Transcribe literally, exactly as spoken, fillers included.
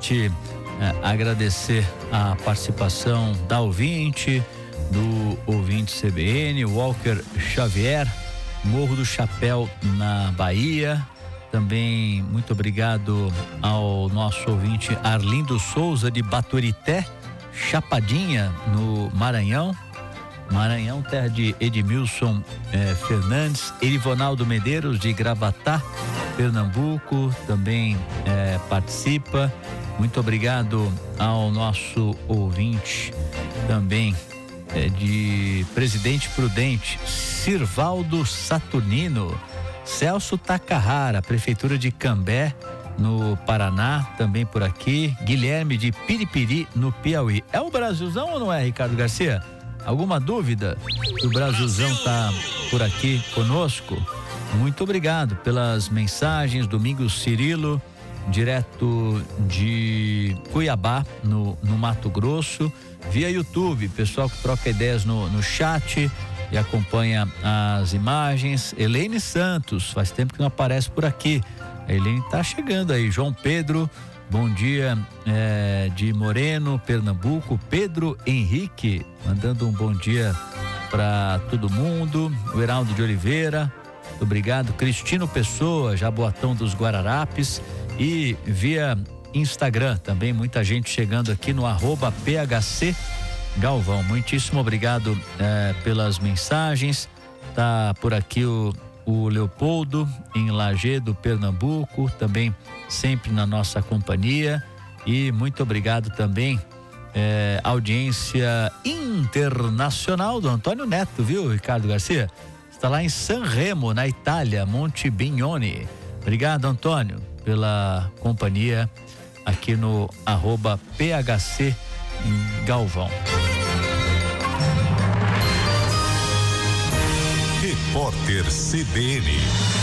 gente é, agradecer a participação da ouvinte, do ouvinte C B N, Walker Xavier, Morro do Chapéu, na Bahia. Também muito obrigado ao nosso ouvinte Arlindo Souza, de Baturité, Chapadinha, no Maranhão. Maranhão, terra de Edmilson eh, Fernandes. Erivonaldo Medeiros, de Gravatá, Pernambuco, também eh, participa. Muito obrigado ao nosso ouvinte também eh, de Presidente Prudente, Sirvaldo Saturnino. Celso Takahara, Prefeitura de Cambé, no Paraná, também por aqui. Guilherme, de Piripiri, no Piauí. É o Brasilzão ou não é, Ricardo Garcia? Alguma dúvida? O Brasilzão tá por aqui conosco. Muito obrigado pelas mensagens. Domingos Cirilo, direto de Cuiabá, no, no Mato Grosso, via YouTube. Pessoal que troca ideias no, no chat e acompanha as imagens. Helene Santos, faz tempo que não aparece por aqui. A Helene tá chegando aí. João Pedro, bom dia, é, de Moreno, Pernambuco. Pedro Henrique, mandando um bom dia para todo mundo. O Heraldo de Oliveira, muito obrigado. Cristino Pessoa, Jaboatão dos Guararapes. E via Instagram também, muita gente chegando aqui no arroba P H C Galvão. Muitíssimo obrigado eh, pelas mensagens. Tá por aqui o, o Leopoldo, em Lagedo, Pernambuco, também sempre na nossa companhia. E muito obrigado também eh, audiência internacional do Antônio Neto, viu, Ricardo Garcia? Está lá em San Remo, na Itália, Monte Bignone. Obrigado, Antônio, pela companhia aqui no arroba P H C Galvão. Repórter C B N.